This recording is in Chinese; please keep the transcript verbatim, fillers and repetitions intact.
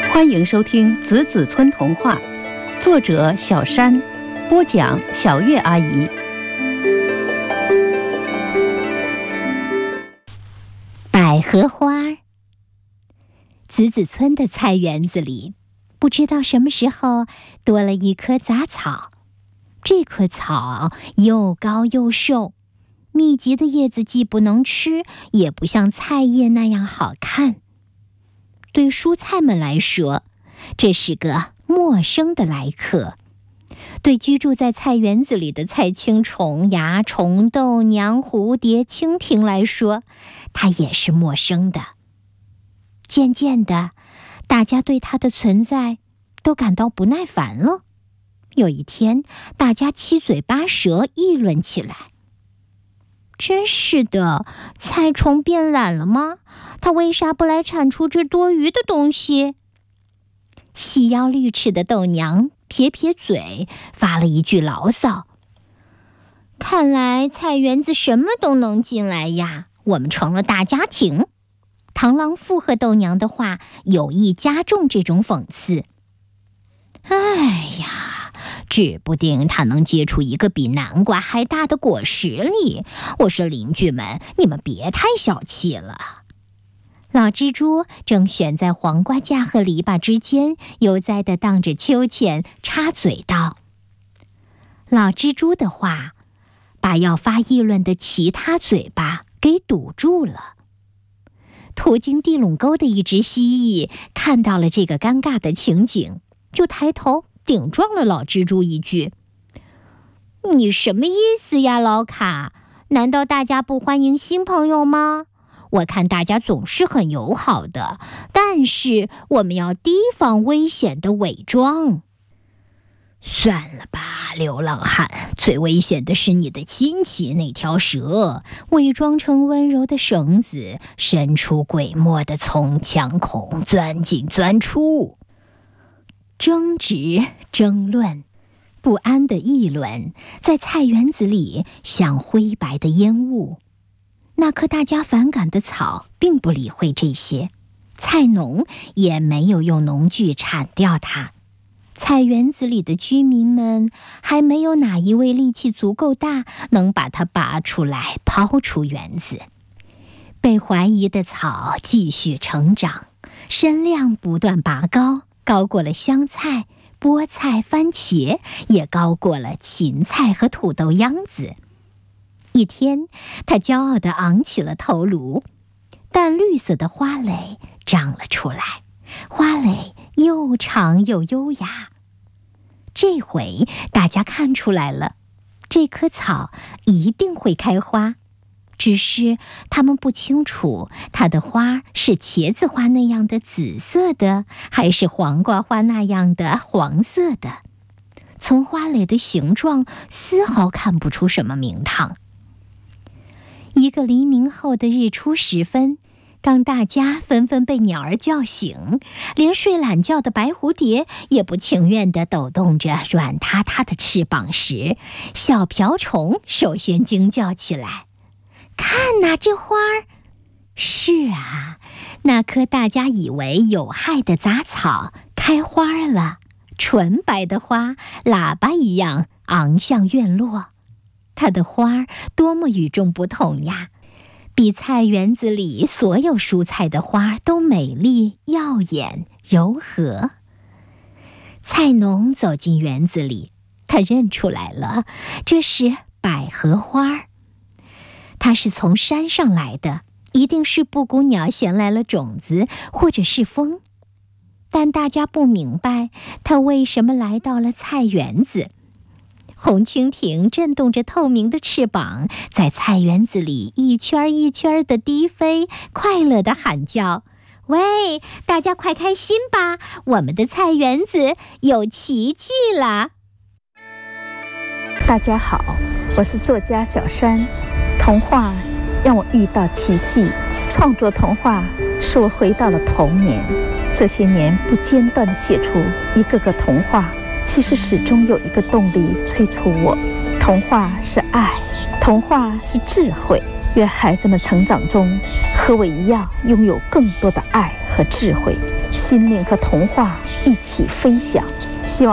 欢迎收听《子子村童话》，作者小山，播讲小月阿姨。 百合花。子子村的菜园子里，不知道什么时候多了一棵杂草。这棵草又高又瘦，密集的叶子既不能吃，也不像菜叶那样好看。对蔬菜们来说，这是个陌生的来客。对居住在菜园子里的菜青虫、蚜虫、豆娘、蝴蝶、蜻蜓来说，它也是陌生的。渐渐的，大家对它的存在都感到不耐烦了。有一天，大家七嘴八舌议论起来。真是的，菜虫变懒了吗？它为啥不来铲除这多余的东西？细腰绿齿的豆娘撇撇嘴，发了一句牢骚。看来菜园子什么都能进来呀，我们成了大家庭。螳螂附和豆娘的话，有意加重这种讽刺。哎呀，指不定它能结出一个比南瓜还大的果实里。我说邻居们，你们别太小气了。老蜘蛛正悬在黄瓜架和篱笆之间，悠哉地荡着秋千，插嘴道：老蜘蛛的话把要发议论的其他嘴巴给堵住了。途经地垄沟的一只蜥蜴看到了这个尴尬的情景，就抬头顶撞了老蜘蛛一句：你什么意思呀，老卡？难道大家不欢迎新朋友吗？我看大家总是很友好的，但是我们要提防危险的伪装。算了吧，流浪汉，最危险的是你的亲戚那条蛇，伪装成温柔的绳子，伸出鬼墨的从墙孔，钻进钻出。争执、争论、不安的议论，在菜园子里像灰白的烟雾。那棵大家反感的草并不理会这些，菜农也没有用农具铲掉它。菜园子里的居民们还没有哪一位力气足够大，能把它拔出来抛出园子。被怀疑的草继续成长，身量不断拔高，高过了香菜、菠菜、番茄，也高过了芹菜和土豆秧子。一天，它骄傲地昂起了头颅，淡绿色的花蕾长了出来，花蕾又长又优雅。这回大家看出来了，这棵草一定会开花，只是他们不清楚它的花是茄子花那样的紫色的，还是黄瓜花那样的黄色的。从花蕾的形状丝毫看不出什么名堂。一个黎明后的日出时分，当大家纷纷被鸟儿叫醒，连睡懒觉的白蝴蝶也不情愿地抖动着软塌塌的翅膀时，小瓢虫首先惊叫起来：看哪，这花儿！是啊，那棵大家以为有害的杂草开花了，纯白的花喇叭一样昂向院落。它的花多么与众不同呀！比菜园子里所有蔬菜的花都美丽、耀眼、柔和。菜农走进园子里，他认出来了，这是百合花。它是从山上来的，一定是布谷鸟衔来了种子，或者是风。但大家不明白，它为什么来到了菜园子。红蜻蜓震动着透明的翅膀，在菜园子里一圈一圈地低飞，快乐地喊叫：喂，大家快开心吧，我们的菜园子有奇迹了。 大家好，我是作家小山。童话让我遇到奇迹，创作童话使我回到了童年。这些年不间断地写出一个个童话，其实始终有一个动力催促我。童话是爱，童话是智慧。愿孩子们成长中和我一样拥有更多的爱和智慧， 心灵和童话一起飞翔。希望